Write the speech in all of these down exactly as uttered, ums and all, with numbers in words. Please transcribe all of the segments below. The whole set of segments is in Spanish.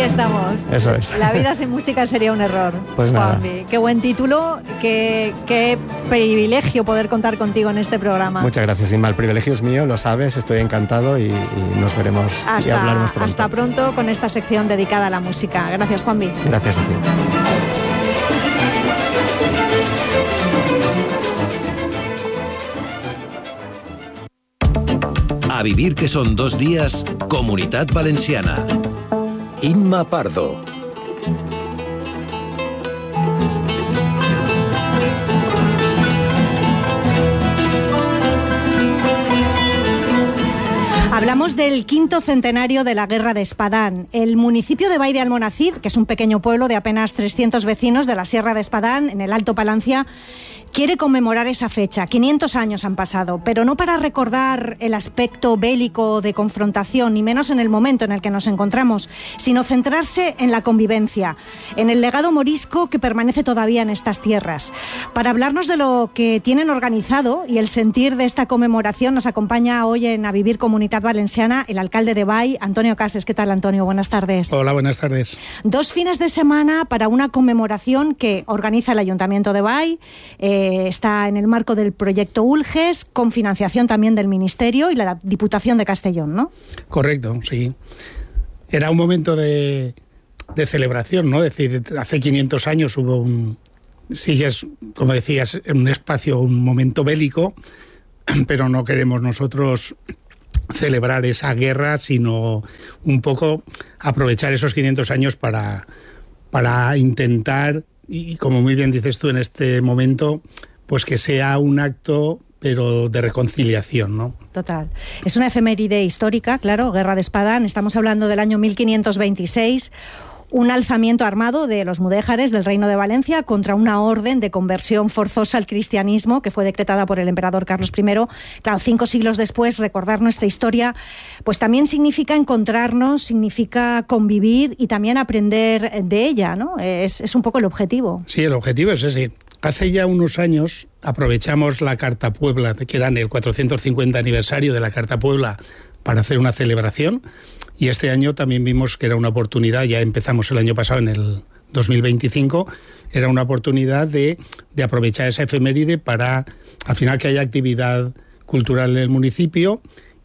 estamos. Eso es. La vida sin música sería un error. Pues nada. Juanvi. Qué buen título, qué, qué privilegio poder contar contigo en este programa. Muchas gracias, Inma. El privilegio es mío, lo sabes, estoy encantado y, y nos veremos hasta, y hablaremos pronto. Hasta pronto con esta sección dedicada a la música. Gracias, Juanvi. Gracias a ti. A vivir que son dos días, Comunitat Valenciana. Inma Pardo. Hablamos del quinto centenario de la Guerra de Espadán. El municipio de Bai de Almonacid, que es un pequeño pueblo de apenas trescientos vecinos de la Sierra de Espadán, en el Alto Palancia, quiere conmemorar esa fecha. quinientos años han pasado, pero no para recordar el aspecto bélico de confrontación, ni menos en el momento en el que nos encontramos, sino centrarse en la convivencia, en el legado morisco que permanece todavía en estas tierras. Para hablarnos de lo que tienen organizado y el sentir de esta conmemoración, nos acompaña hoy en A Vivir Comunitat Valenciana el alcalde de Bai, Antonio Cases. ¿Qué tal, Antonio? Buenas tardes. Hola, buenas tardes. Dos fines de semana para una conmemoración que organiza el Ayuntamiento de Bai, eh, está en el marco del proyecto Ulges, con financiación también del Ministerio y la Diputación de Castellón, ¿no? Correcto, sí. Era un momento de, de celebración, ¿no? Es decir, hace quinientos años hubo un... Sigues, como decías, en un espacio, un momento bélico, pero no queremos nosotros celebrar esa guerra, sino un poco aprovechar esos quinientos años para, para intentar, y como muy bien dices tú en este momento, pues que sea un acto pero de reconciliación, ¿no? Total. Es una efeméride histórica, claro, Guerra de Espadán. Estamos hablando del año mil quinientos veintiséis, un alzamiento armado de los mudéjares del Reino de Valencia contra una orden de conversión forzosa al cristianismo que fue decretada por el emperador Carlos primero. Claro, cinco siglos después, recordar nuestra historia, pues también significa encontrarnos, significa convivir y también aprender de ella, ¿no? Es, es un poco el objetivo. Sí, el objetivo es ese. Hace ya unos años aprovechamos la Carta Puebla, que era el cuatrocientos cincuenta aniversario de la Carta Puebla, para hacer una celebración. Y este año también vimos que era una oportunidad, ya empezamos el año pasado en el dos mil veinticinco, era una oportunidad de, de aprovechar esa efeméride para, al final, que haya actividad cultural en el municipio,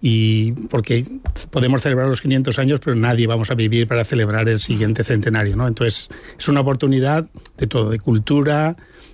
y porque podemos celebrar los quinientos años, pero nadie vamos a vivir para celebrar el siguiente centenario, ¿no? Entonces, es una oportunidad de todo, de cultura,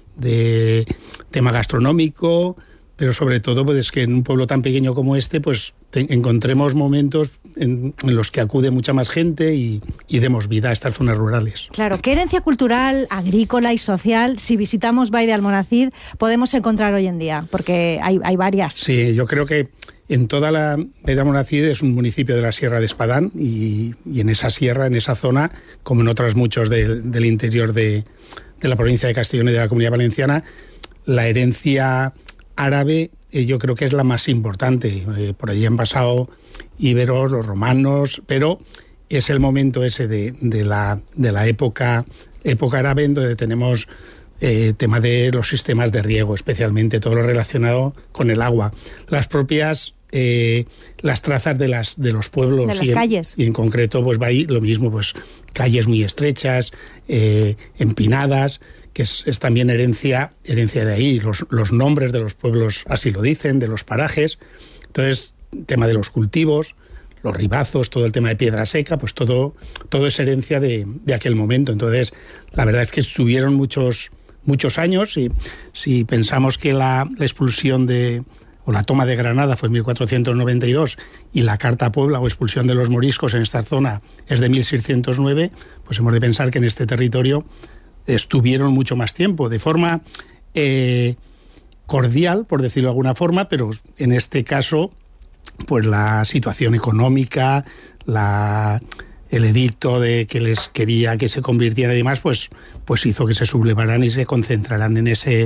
de tema gastronómico, pero sobre todo pues que en un pueblo tan pequeño como este pues te, encontremos momentos en, en los que acude mucha más gente y, y demos vida a estas zonas rurales. Claro, ¿qué herencia cultural, agrícola y social, si visitamos Bai de Almonacid, podemos encontrar hoy en día? Porque hay, hay varias. Sí, yo creo que en toda la Bai de Almonacid es un municipio de la Sierra de Espadán y, y en esa sierra, en esa zona, como en otras muchos de, del interior de, de la provincia de Castellón y de la Comunidad Valenciana, la herencia árabe eh, yo creo que es la más importante. Eh, por allí han pasado íberos, los romanos, pero es el momento ese de, de, la, de la época, época árabe, en donde tenemos eh, tema de los sistemas de riego, especialmente todo lo relacionado con el agua. Las propias eh, las trazas de las de los pueblos. De las y en, calles. Y en concreto, pues va ahí lo mismo, pues calles muy estrechas, eh, empinadas, que es, es también herencia, herencia de ahí. Los, los nombres de los pueblos así lo dicen, de los parajes. Entonces, tema de los cultivos, los ribazos, todo el tema de piedra seca, pues todo, todo es herencia de, de aquel momento. Entonces, la verdad es que estuvieron muchos, muchos años, y si pensamos que la, la expulsión de, o la toma de Granada fue en mil cuatrocientos noventa y dos y la Carta Puebla o expulsión de los moriscos en esta zona es de mil seiscientos nueve, pues hemos de pensar que en este territorio estuvieron mucho más tiempo, de forma eh, cordial, por decirlo de alguna forma, pero en este caso, pues la situación económica, la, el edicto de que les quería que se convirtieran y demás, pues, pues hizo que se sublevaran y se concentraran en ese,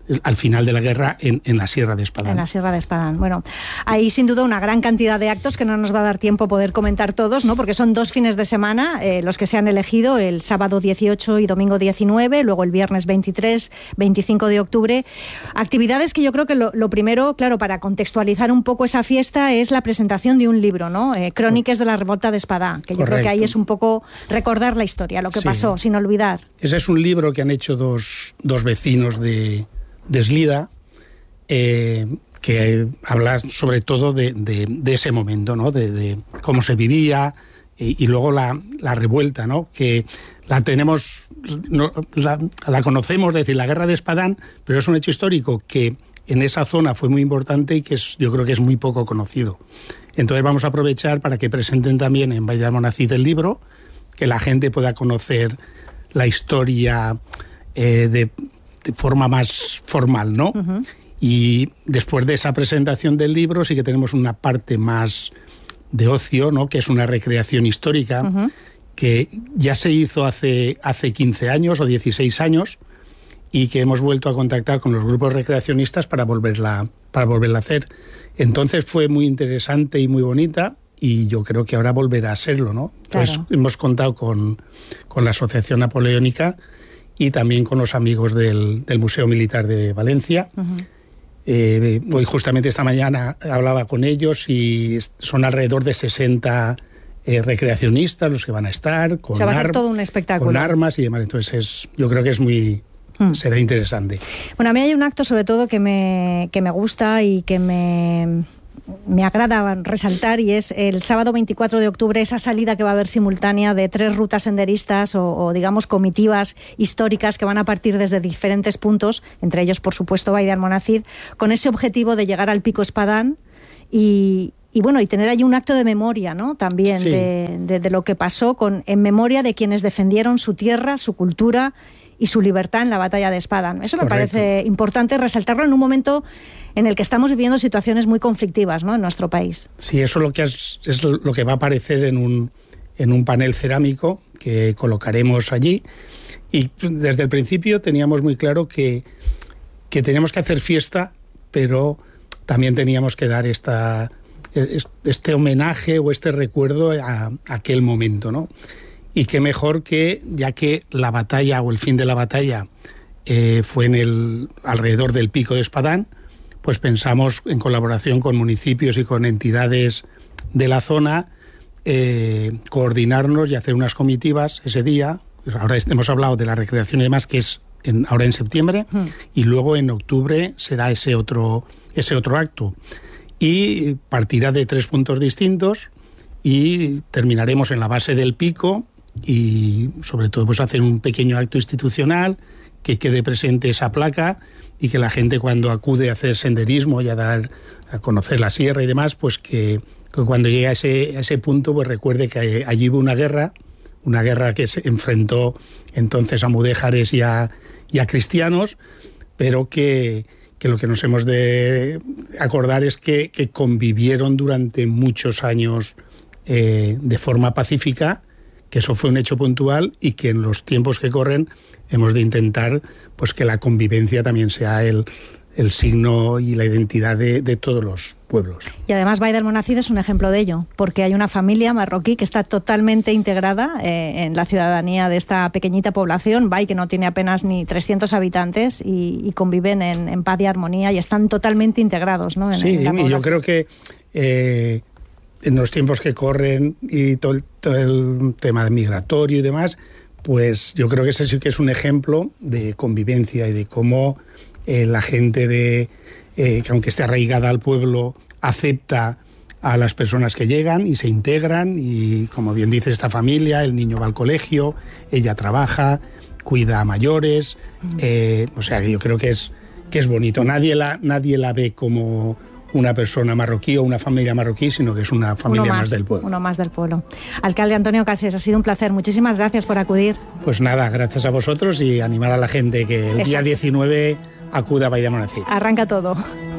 al final de la guerra en, en la Sierra de Espadán. En la Sierra de Espadán. Bueno, hay sin duda una gran cantidad de actos que no nos va a dar tiempo poder comentar todos, ¿no? Porque son dos fines de semana eh, los que se han elegido, el sábado dieciocho y domingo diecinueve, luego el viernes veintitrés, veinticinco de octubre. Actividades que yo creo que lo, lo primero, claro, para contextualizar un poco esa fiesta es la presentación de un libro, ¿no? Eh, Crónicas de la Revolta de Espadán, que yo Correcto. creo que ahí es un poco recordar la historia, lo que Sí. pasó, sin olvidar. Ese es un libro que han hecho dos, dos vecinos de, de Eslida, eh, que habla sobre todo de, de, de ese momento, ¿no? De, de cómo se vivía y, y luego la, la revuelta, ¿no? Que la tenemos, no, la, la conocemos, es decir, la guerra de Espadán, pero es un hecho histórico que en esa zona fue muy importante y que es, yo creo que es muy poco conocido. Entonces vamos a aprovechar para que presenten también en Vall d'Almonesir el libro, que la gente pueda conocer la historia eh, de, de forma más formal, ¿no? Uh-huh. Y después de esa presentación del libro sí que tenemos una parte más de ocio, ¿no? Que es una recreación histórica, uh-huh. que ya se hizo hace, hace quince años o dieciséis años y que hemos vuelto a contactar con los grupos recreacionistas para volverla, para volverla a hacer. Entonces fue muy interesante y muy bonita y yo creo que ahora volverá a serlo, ¿no? Claro. Pues hemos contado con, con la Asociación Napoleónica y también con los amigos del, del Museo Militar de Valencia. Uh-huh. Eh, hoy justamente esta mañana hablaba con ellos y son alrededor de sesenta eh, recreacionistas los que van a estar con, o sea, va a ser ar- todo un espectáculo. Con armas y demás. Entonces es, yo creo que es muy... Hmm. Será interesante. Bueno, a mí hay un acto sobre todo que me, que me gusta y que me, me agrada resaltar y es el sábado veinticuatro de octubre, esa salida que va a haber simultánea de tres rutas senderistas o, o digamos comitivas históricas que van a partir desde diferentes puntos, entre ellos por supuesto Vall d'Almonesir, con ese objetivo de llegar al Pico Espadán y... Y bueno, y tener allí un acto de memoria, ¿no? También sí. de, de, de lo que pasó con, en memoria de quienes defendieron su tierra, su cultura y su libertad en la batalla de Espadán. Eso me Correcto. Parece importante resaltarlo en un momento en el que estamos viviendo situaciones muy conflictivas, ¿no? En nuestro país. Sí, eso es lo que es, es lo que va a aparecer en un, en un panel cerámico que colocaremos allí. Y desde el principio teníamos muy claro que, que teníamos que hacer fiesta, pero también teníamos que dar esta... este homenaje o este recuerdo a, a aquel momento, ¿no? Y qué mejor que, ya que la batalla o el fin de la batalla eh, fue en el alrededor del Pico de Espadán, pues pensamos en colaboración con municipios y con entidades de la zona eh, coordinarnos y hacer unas comitivas ese día. Ahora hemos hablado de la recreación y demás, que es en, ahora en septiembre, hmm. y luego en octubre será ese otro, ese otro acto. Y partirá de tres puntos distintos y terminaremos en la base del pico y sobre todo pues hacer un pequeño acto institucional, que quede presente esa placa y que la gente cuando acude a hacer senderismo y a dar a conocer la sierra y demás, pues que, que cuando llegue a ese, a ese punto pues recuerde que allí hubo una guerra, una guerra que se enfrentó entonces a mudéjares y a, y a cristianos, pero que que lo que nos hemos de acordar es que, que convivieron durante muchos años eh, de forma pacífica, que eso fue un hecho puntual y que en los tiempos que corren hemos de intentar pues que la convivencia también sea el, el signo y la identidad de, de todos los pueblos. Y además Vall d'Almonesir es un ejemplo de ello, porque hay una familia marroquí que está totalmente integrada eh, en la ciudadanía de esta pequeñita población, Vall, que no tiene apenas ni trescientos habitantes y, y conviven en, en paz y armonía y están totalmente integrados, ¿no? En, sí, en la y yo creo que eh, en los tiempos que corren y todo el, todo el tema migratorio y demás, pues yo creo que ese sí que es un ejemplo de convivencia y de cómo eh, la gente de eh, que aunque esté arraigada al pueblo acepta a las personas que llegan y se integran y, como bien dice esta familia, el niño va al colegio, ella trabaja, cuida a mayores, eh, o sea que yo creo que es que es bonito. Nadie la nadie la ve como una persona marroquí o una familia marroquí, sino que es una familia más, más del pueblo. Uno más del pueblo. Alcalde Antonio Cases, ha sido un placer. Muchísimas gracias por acudir. Pues nada, gracias a vosotros y animar a la gente que el Exacto. día diecinueve acuda a Vall d'Almonesir. Arranca todo.